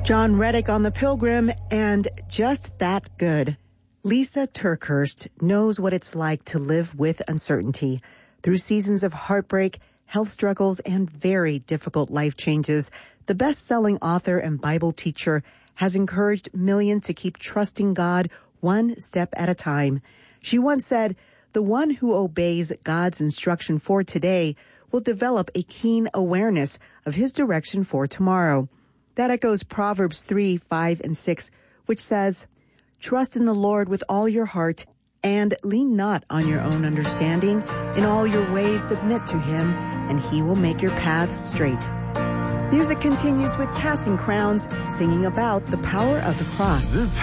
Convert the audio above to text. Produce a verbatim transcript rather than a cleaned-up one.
John Reddick on The Pilgrim, and Just That Good. Lisa TerKeurst knows what it's like to live with uncertainty. Through seasons of heartbreak, health struggles, and very difficult life changes, the best-selling author and Bible teacher has encouraged millions to keep trusting God one step at a time. She once said, "The one who obeys God's instruction for today will develop a keen awareness of his direction for tomorrow." That echoes Proverbs three, five, and six, which says, "Trust in the Lord with all your heart, and lean not on your own understanding. In all your ways submit to him, and he will make your paths straight." Music continues with Casting Crowns, singing about the power of the cross.